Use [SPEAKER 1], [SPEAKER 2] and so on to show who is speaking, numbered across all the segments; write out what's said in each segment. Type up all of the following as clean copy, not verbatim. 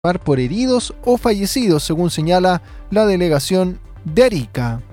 [SPEAKER 1] por heridos o fallecidos, según señala la delegación de Arica.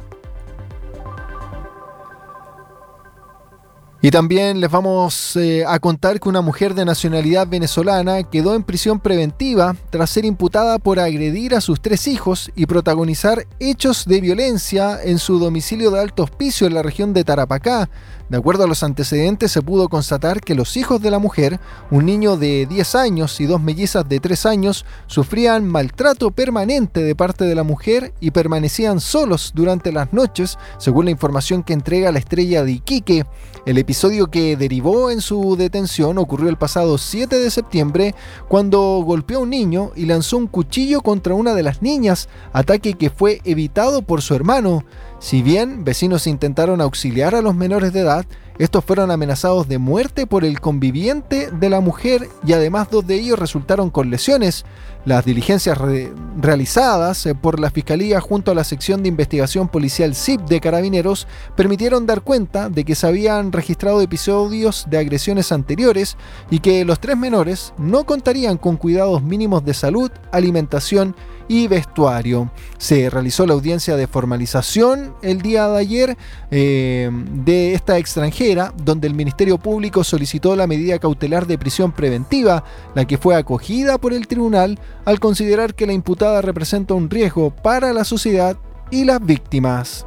[SPEAKER 1] Y también les vamos a contar que una mujer de nacionalidad venezolana quedó en prisión preventiva tras ser imputada por agredir a sus 3 hijos y protagonizar hechos de violencia en su domicilio de Alto Hospicio en la región de Tarapacá. De acuerdo a los antecedentes, se pudo constatar que los hijos de la mujer, un niño de 10 años y 2 mellizas de 3 años, sufrían maltrato permanente de parte de la mujer y permanecían solos durante las noches, según la información que entrega La Estrella de Iquique. El episodio que derivó en su detención ocurrió el pasado 7 de septiembre, cuando golpeó a un niño y lanzó un cuchillo contra una de las niñas, ataque que fue evitado por su hermano. Si bien vecinos intentaron auxiliar a los menores de edad, estos fueron amenazados de muerte por el conviviente de la mujer y además 2 de ellos resultaron con lesiones. Las diligencias realizadas por la Fiscalía junto a la Sección de Investigación Policial SIP de Carabineros permitieron dar cuenta de que se habían registrado episodios de agresiones anteriores y que los 3 menores no contarían con cuidados mínimos de salud, alimentación y vestuario. Se realizó la audiencia de formalización el día de ayer de esta extranjera, donde el Ministerio Público solicitó la medida cautelar de prisión preventiva, la que fue acogida por el tribunal al considerar que la imputada representa un riesgo para la sociedad y las víctimas.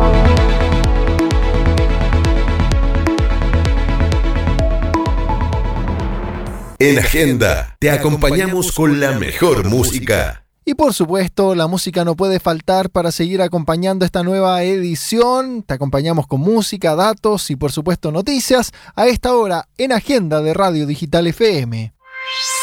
[SPEAKER 2] En Agenda te acompañamos con la mejor música.
[SPEAKER 1] Y por supuesto, la música no puede faltar para seguir acompañando esta nueva edición. Te acompañamos con música, datos y por supuesto noticias a esta hora en Agenda de Radio Digital FM.